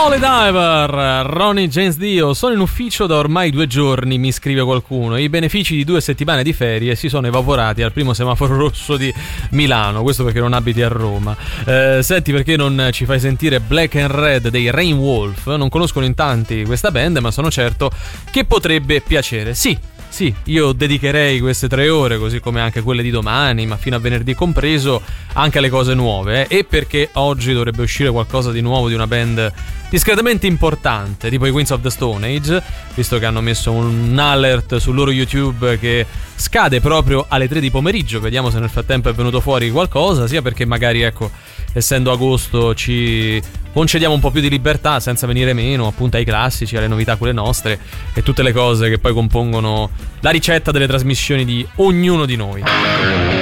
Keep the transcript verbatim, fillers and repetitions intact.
Holy Diver, Ronnie James Dio. Sono in ufficio da ormai due giorni, mi scrive qualcuno. I benefici di due settimane di ferie si sono evaporati al primo semaforo rosso di Milano. Questo perché non abiti a Roma. eh, Senti, perché non ci fai sentire Black and Red dei Rain Wolf? Non conoscono in tanti questa band, ma sono certo che potrebbe piacere. Sì, Sì, io dedicherei queste tre ore, così come anche quelle di domani, ma fino a venerdì compreso, anche alle cose nuove. Eh? E perché oggi dovrebbe uscire qualcosa di nuovo di una band discretamente importante, tipo i Queens of the Stone Age, visto che hanno messo un alert sul loro YouTube che scade proprio alle tre di pomeriggio. Vediamo se nel frattempo è venuto fuori qualcosa, sia perché magari, ecco, essendo agosto ci concediamo un po' più di libertà senza venire meno appunto ai classici, alle novità quelle nostre e tutte le cose che poi compongono la ricetta delle trasmissioni di ognuno di noi.